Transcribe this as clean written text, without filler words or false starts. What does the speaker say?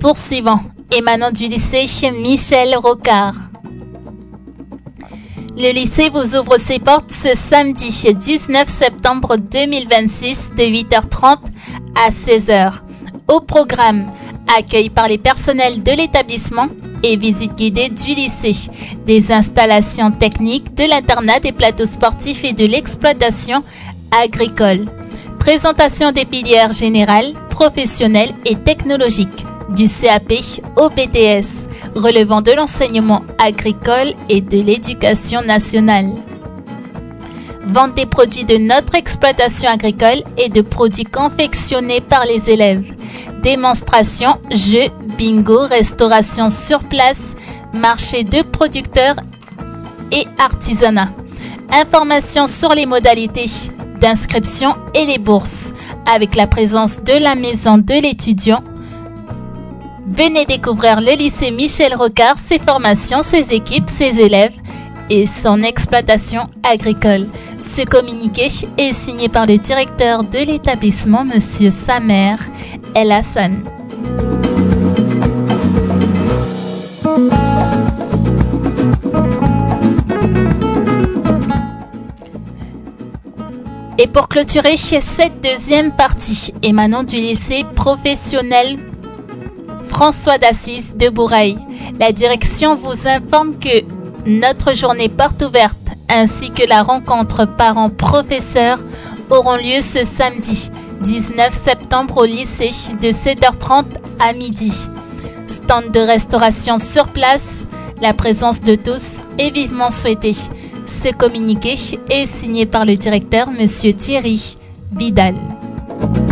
poursuivons, émanant du lycée Michel Rocard. Le lycée vous ouvre ses portes ce samedi 19 septembre 2026 de 8h30 à 16h. Au programme, accueil par les personnels de l'établissement et visite guidée du lycée, des installations techniques, de l'internat, des plateaux sportifs et de l'exploitation agricole. Présentation des filières générales, professionnelles et technologiques, du CAP au BTS, relevant de l'enseignement agricole et de l'éducation nationale. Vente des produits de notre exploitation agricole et de produits confectionnés par les élèves. Démonstration, jeux, bingo, restauration sur place, marché de producteurs et artisanat. Informations sur les modalités d'inscription et les bourses, avec la présence de la maison de l'étudiant. Venez découvrir le lycée Michel Rocard, ses formations, ses équipes, ses élèves et son exploitation agricole. Ce communiqué est signé par le directeur de l'établissement, M. Samer El Hassan. Et pour clôturer cette deuxième partie, émanant du lycée professionnel François d'Assise de Bourail, la direction vous informe que notre journée porte ouverte ainsi que la rencontre parents-professeurs auront lieu ce samedi 19 septembre au lycée de 7h30 à midi. Stand de restauration sur place, la présence de tous est vivement souhaitée. Ce communiqué est signé par le directeur, M. Thierry Vidal.